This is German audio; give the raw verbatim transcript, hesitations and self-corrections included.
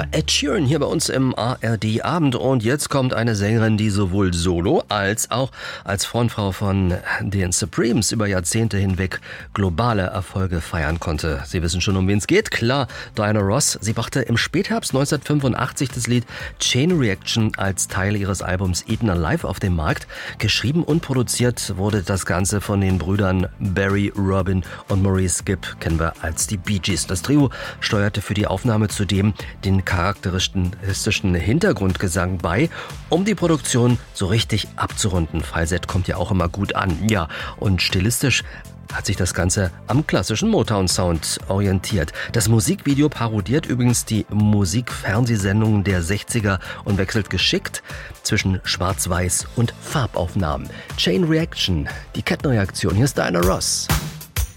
war Ed Sheeran hier bei uns im A R D-Abend. Und jetzt kommt eine Sängerin, die sowohl solo als auch als Frontfrau von den Supremes über Jahrzehnte hinweg globale Erfolge feiern konnte. Sie wissen schon, um wen es geht. Klar, Diana Ross. Sie brachte im Spätherbst neunzehnhundertfünfundachtzig das Lied Chain Reaction als Teil ihres Albums Eaten Alive auf den Markt. Geschrieben und produziert wurde das Ganze von den Brüdern Barry, Robin und Maurice Gibb, kennen wir als die Bee Gees. Das Trio steuerte für die Aufnahme zudem den charakteristischen Hintergrundgesang bei, um die Produktion so richtig abzurunden. Falsett kommt ja auch immer gut an. Ja, und stilistisch hat sich das Ganze am klassischen Motown-Sound orientiert. Das Musikvideo parodiert übrigens die Musikfernsehsendungen der sechziger und wechselt geschickt zwischen Schwarz-Weiß und Farbaufnahmen. Chain Reaction, die Kettenreaktion. Hier ist Diana Ross.